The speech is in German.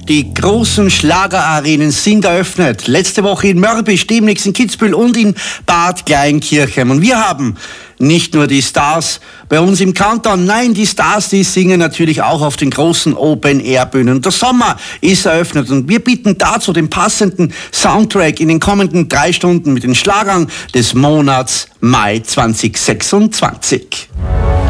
Die großen Schlagerarenen sind eröffnet. Letzte Woche in Mörbisch, demnächst in Kitzbühel und in Bad Kleinkirchen. Und wir haben nicht nur die Stars bei uns im Countdown, nein, die Stars, die singen natürlich auch auf den großen Open-Air-Bühnen. Der Sommer ist eröffnet und wir bieten dazu den passenden Soundtrack in den kommenden 3 Stunden mit den Schlagern des Monats Mai 2026.